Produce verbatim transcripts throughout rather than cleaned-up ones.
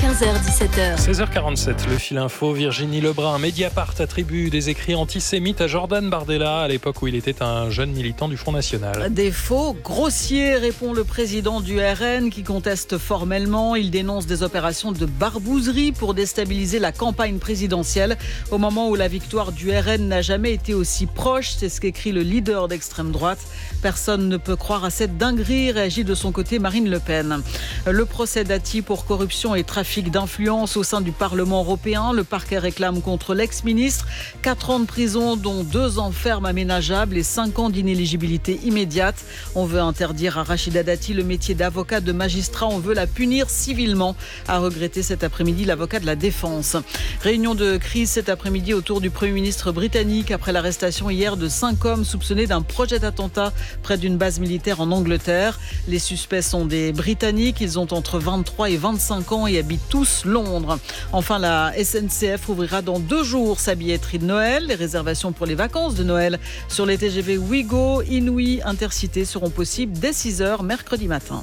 quinze heures dix-sept heures. seize heures quarante-sept, le fil info. Virginie Lebrun. Mediapart attribue des écrits antisémites à Jordan Bardella à l'époque où il était un jeune militant du Front National. Des faux grossiers, répond le président du R N qui conteste formellement. Il dénonce des opérations de barbouzerie pour déstabiliser la campagne présidentielle au moment où la victoire du R N n'a jamais été aussi proche. C'est ce qu'écrit le leader d'extrême droite. Personne ne peut croire à cette dinguerie, réagit de son côté Marine Le Pen. Le procès Dati pour corruption et trafic d'influence au sein du Parlement européen. Le parquet réclame contre l'ex-ministre quatre ans de prison, dont deux ans ferme aménageable et cinq ans d'inéligibilité immédiate. On veut interdire à Rachida Dati le métier d'avocat de magistrat. On veut la punir civilement, a regretté cet après-midi l'avocat de la défense. Réunion de crise cet après-midi autour du Premier ministre britannique après l'arrestation hier de cinq hommes soupçonnés d'un projet d'attentat près d'une base militaire en Angleterre. Les suspects sont des Britanniques. Ils ont entre vingt-trois et vingt-cinq ans et habitent tous Londres. Enfin, la S N C F ouvrira dans deux jours sa billetterie de Noël. Les réservations pour les vacances de Noël sur les T G V Ouigo, Inouï, Intercité seront possibles dès six heures mercredi matin.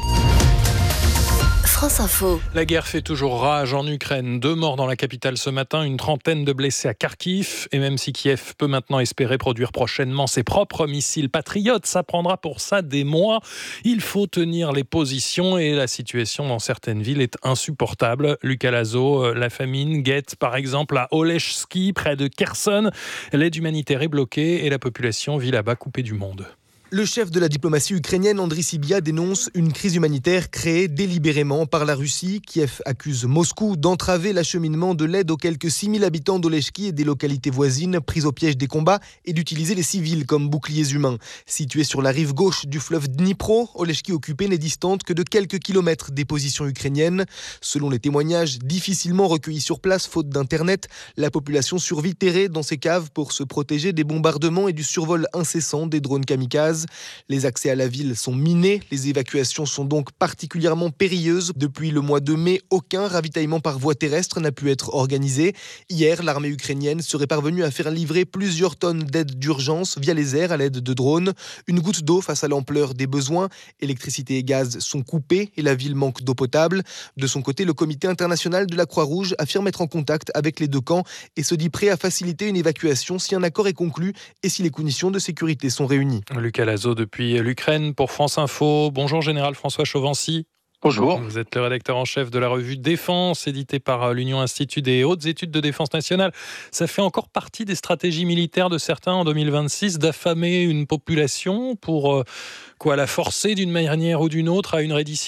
France Info. La guerre fait toujours rage en Ukraine. Deux morts dans la capitale ce matin, une trentaine de blessés à Kharkiv. Et même si Kiev peut maintenant espérer produire prochainement ses propres missiles patriotes, ça prendra pour ça des mois. Il faut tenir les positions et la situation dans certaines villes est insupportable. Lucas Lazo, la famine guette par exemple à Oleshki, près de Kherson. L'aide humanitaire est bloquée et la population vit là-bas coupée du monde. Le chef de la diplomatie ukrainienne, Andriy Sybiha, dénonce une crise humanitaire créée délibérément par la Russie. Kiev accuse Moscou d'entraver l'acheminement de l'aide aux quelques six mille habitants d'Oleshki et des localités voisines prises au piège des combats et d'utiliser les civils comme boucliers humains. Située sur la rive gauche du fleuve Dnipro, Oleshki occupée n'est distante que de quelques kilomètres des positions ukrainiennes. Selon les témoignages difficilement recueillis sur place faute d'internet, la population survit terrée dans ses caves pour se protéger des bombardements et du survol incessant des drones kamikazes. Les accès à la ville sont minés, les évacuations sont donc particulièrement périlleuses. Depuis le mois de mai, aucun ravitaillement par voie terrestre n'a pu être organisé. Hier, l'armée ukrainienne serait parvenue à faire livrer plusieurs tonnes d'aide d'urgence via les airs à l'aide de drones. Une goutte d'eau face à l'ampleur des besoins. Électricité et gaz sont coupés et la ville manque d'eau potable. De son côté, le comité international de la Croix-Rouge affirme être en contact avec les deux camps et se dit prêt à faciliter une évacuation si un accord est conclu et si les conditions de sécurité sont réunies. Lucas Lazo depuis l'Ukraine pour France Info. Bonjour Général François Chauvency. Bonjour. Vous êtes le rédacteur en chef de la revue Défense, éditée par l'Union Institut des hautes études de défense nationale. Ça fait encore partie des stratégies militaires de certains en deux mille vingt-six d'affamer une population pour euh, quoi, la forcer d'une manière ou d'une autre à une reddition ?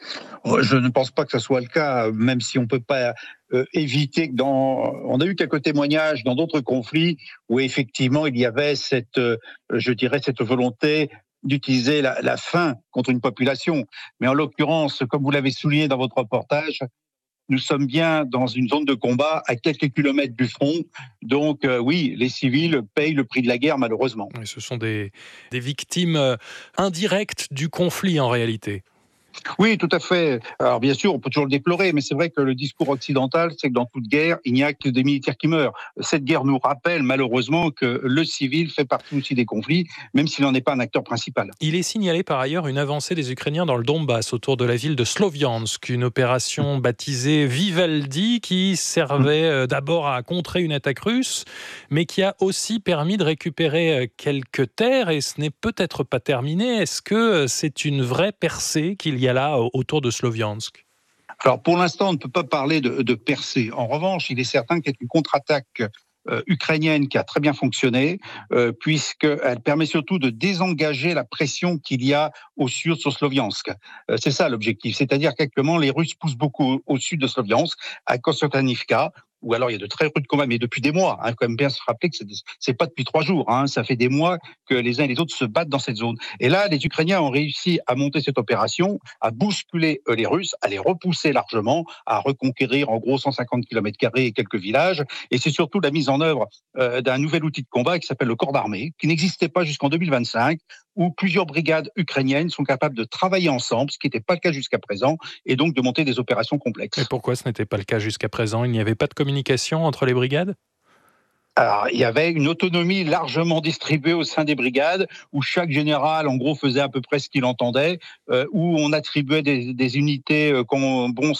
Je ne pense pas que ce soit le cas, même si on ne peut pas euh, éviter que dans... On a eu quelques témoignages dans d'autres conflits où effectivement il y avait cette, euh, je dirais, cette volonté d'utiliser la, la faim contre une population. Mais en l'occurrence, comme vous l'avez souligné dans votre reportage, nous sommes bien dans une zone de combat à quelques kilomètres du front. Donc euh, oui, les civils payent le prix de la guerre, malheureusement. Et ce sont des, des victimes indirectes du conflit en réalité. Oui, tout à fait. Alors bien sûr, on peut toujours le déplorer, mais c'est vrai que le discours occidental, c'est que dans toute guerre, il n'y a que des militaires qui meurent. Cette guerre nous rappelle malheureusement que le civil fait partie aussi des conflits, même s'il n'en est pas un acteur principal. Il est signalé par ailleurs une avancée des Ukrainiens dans le Donbass, autour de la ville de Sloviansk, une opération baptisée Vivaldi qui servait d'abord à contrer une attaque russe, mais qui a aussi permis de récupérer quelques terres, et ce n'est peut-être pas terminé. Est-ce que c'est une vraie percée qu'il y a là autour de Sloviansk ? Alors pour l'instant, on ne peut pas parler de, de percée. En revanche, il est certain qu'il y a une contre-attaque euh, ukrainienne qui a très bien fonctionné, euh, puisqu'elle permet surtout de désengager la pression qu'il y a au sud sur Sloviansk. Euh, c'est ça l'objectif, c'est-à-dire qu'actuellement, les Russes poussent beaucoup au, au sud de Sloviansk, à Konstantinivka, ou alors il y a de très rudes combats, mais depuis des mois. Il hein, faut quand même bien se rappeler que c'est, c'est pas depuis trois jours. Hein, ça fait des mois que les uns et les autres se battent dans cette zone. Et là, les Ukrainiens ont réussi à monter cette opération, à bousculer euh, les Russes, à les repousser largement, à reconquérir en gros cent cinquante kilomètres carrés et quelques villages. Et c'est surtout la mise en œuvre euh, d'un nouvel outil de combat qui s'appelle le corps d'armée, qui n'existait pas jusqu'en deux mille vingt-cinq, où plusieurs brigades ukrainiennes sont capables de travailler ensemble, ce qui n'était pas le cas jusqu'à présent, et donc de monter des opérations complexes. Et pourquoi ce n'était pas le cas jusqu'à présent ? Il n'y avait pas de communication entre les brigades ? Alors, il y avait une autonomie largement distribuée au sein des brigades, où chaque général, en gros, faisait à peu près ce qu'il entendait, euh, où on attribuait des, des unités euh, comme bon